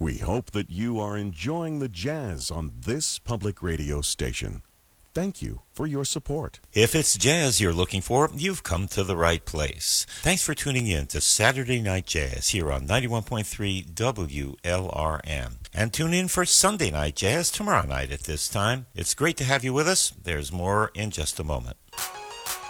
We hope that you are enjoying the jazz on this public radio station. Thank you for your support. If it's jazz you're looking for, you've come to the right place. Thanks for tuning in to Saturday Night Jazz here on 91.3 WLRM. And tune in for Sunday Night Jazz tomorrow night at this time. It's great to have you with us. There's more in just a moment.